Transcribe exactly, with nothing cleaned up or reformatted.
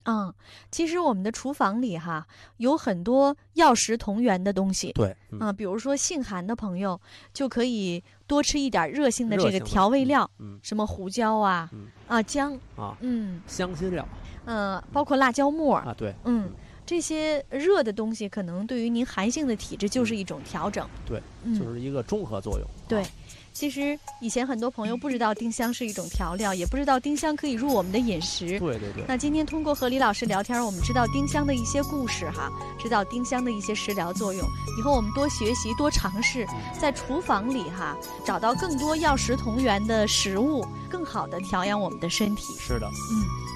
嗯，其实我们的厨房里哈有很多药食同源的东西。 对，嗯， 啊，比如说性寒的朋友就可以多吃一点热性的这个热性的调味料， 嗯， 什么胡椒啊、 嗯啊姜， 啊， 嗯香辛料呃，包括辣椒末， 啊，对， 嗯，这些热的东西可能对于您寒性的体质就是一种调整。 对， 嗯， 就是一个综合作用。 对啊， 其实以前很多朋友不知道丁香是一种调料，也不知道丁香可以入我们的饮食。 对对对。 那今天通过和李老师聊天，我们知道丁香的一些故事哈，知道丁香的一些食疗作用。以后我们多学习，多尝试，在厨房里哈找到更多药食同源的食物，更好的调养我们的身体。 是的。 嗯。